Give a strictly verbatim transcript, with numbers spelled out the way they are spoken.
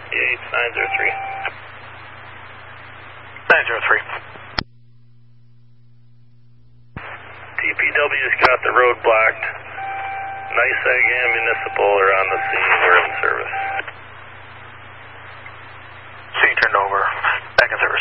eight nine zero three. nine zero three. D P W's got the road blocked. NYSEG and Municipal are on the scene. We're in service. Scene turned over. Back in service.